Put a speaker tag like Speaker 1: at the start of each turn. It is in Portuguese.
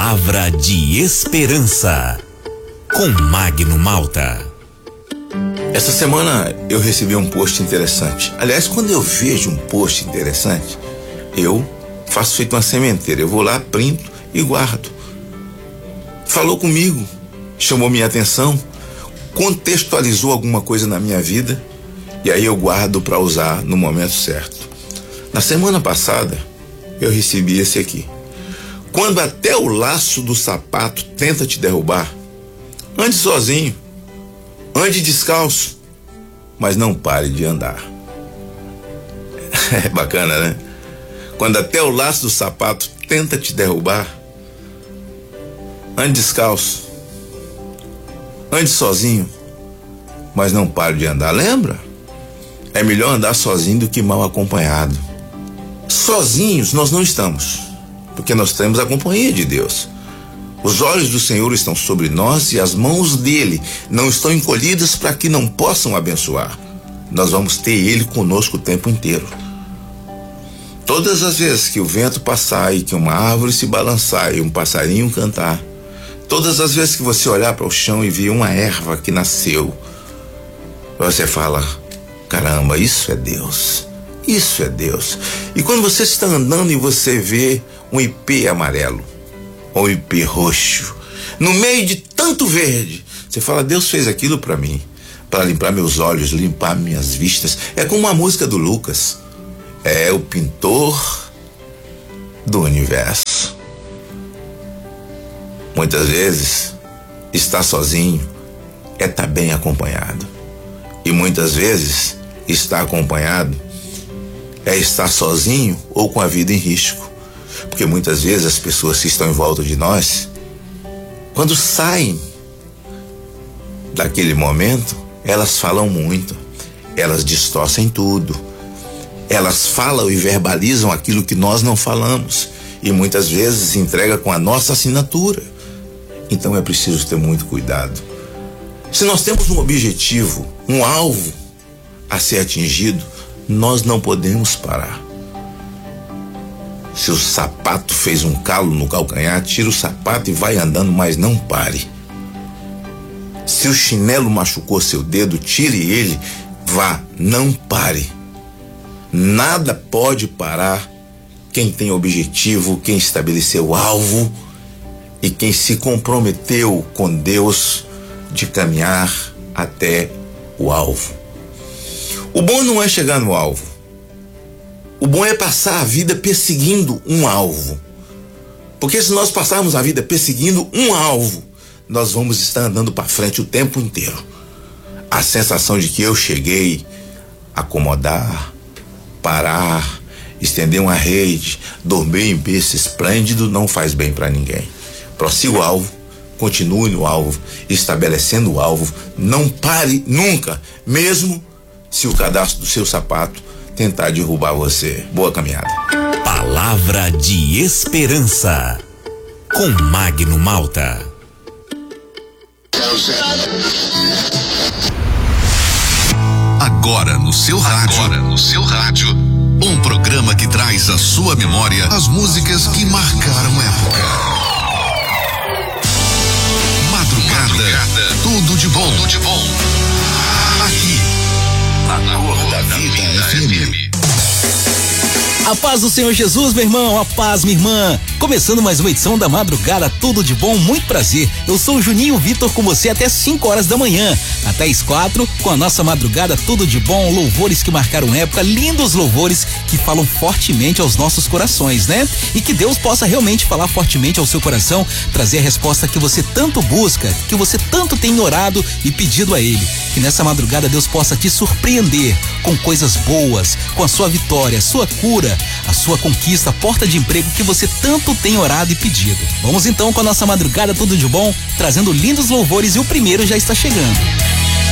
Speaker 1: Palavra de esperança com Magno Malta.
Speaker 2: Essa semana eu recebi um post interessante. Aliás, quando eu vejo um post interessante, eu faço feito uma sementeira. Eu vou lá, printo e guardo. Falou comigo, chamou minha atenção, contextualizou alguma coisa na minha vida e aí eu guardo para usar no momento certo. Na semana passada, eu recebi esse aqui. Quando até o laço do sapato tenta te derrubar, ande sozinho, ande descalço, mas não pare de andar. É bacana, né? Quando até o laço do sapato tenta te derrubar, ande descalço, ande sozinho, mas não pare de andar. Lembra? É melhor andar sozinho do que mal acompanhado. Sozinhos nós não estamos, porque nós temos a companhia de Deus. Os olhos do Senhor estão sobre nós e as mãos dele não estão encolhidas para que não possam abençoar. Nós vamos ter ele conosco o tempo inteiro. Todas as vezes que o vento passar e que uma árvore se balançar e um passarinho cantar, todas as vezes que você olhar para o chão e ver uma erva que nasceu, você fala, caramba, isso é Deus. Isso é Deus. E quando você está andando e você vê um ipê amarelo, ou um ipê roxo, no meio de tanto verde, você fala, Deus fez aquilo para mim, para limpar meus olhos, limpar minhas vistas. É como a música do Lucas. É o pintor do universo. Muitas vezes, estar sozinho é estar bem acompanhado. E muitas vezes, estar acompanhado é estar sozinho ou com a vida em risco. Porque muitas vezes as pessoas que estão em volta de nós, quando saem daquele momento, elas falam muito, elas distorcem tudo, elas falam e verbalizam aquilo que nós não falamos e muitas vezes entrega com a nossa assinatura. Então é preciso ter muito cuidado. Se nós temos um objetivo, um alvo a ser atingido, nós não podemos parar. Se o sapato fez um calo no calcanhar, tira o sapato e vai andando, mas não pare. Se o chinelo machucou seu dedo, tire ele, vá, não pare. Nada pode parar quem tem objetivo, quem estabeleceu alvo e quem se comprometeu com Deus de caminhar até o alvo. O bom não é chegar no alvo. O bom é passar a vida perseguindo um alvo. Porque se nós passarmos a vida perseguindo um alvo, nós vamos estar andando para frente o tempo inteiro. A sensação de que eu cheguei, acomodar, parar, estender uma rede, dormir em berço esplêndido não faz bem para ninguém. Prossiga o alvo, continue no alvo, estabelecendo o alvo, não pare nunca, mesmo se o cadastro do seu sapato tentar derrubar você. Boa caminhada.
Speaker 1: Palavra de esperança com Magno Malta.
Speaker 3: Agora no seu rádio, um programa que traz à sua memória as músicas que marcaram época. Madrugada, tudo de bom. Aqui, na Cor da Vida FM.
Speaker 4: A paz do Senhor Jesus, meu irmão, a paz, minha irmã. Começando mais uma edição da Madrugada, tudo de bom, muito prazer. Eu sou o Juninho Vitor com você até 5 horas da manhã. Até às 4, com a nossa Madrugada, tudo de bom, louvores que marcaram época, lindos louvores que falam fortemente aos nossos corações, né? E que Deus possa realmente falar fortemente ao seu coração, trazer a resposta que você tanto busca, que você tanto tem orado e pedido a Ele. Que nessa madrugada Deus possa te surpreender com coisas boas, com a sua vitória, a sua cura, a sua conquista, a porta de emprego que você tanto tem orado e pedido. Vamos então com a nossa Madrugada, tudo de bom, trazendo lindos louvores e o primeiro já está chegando.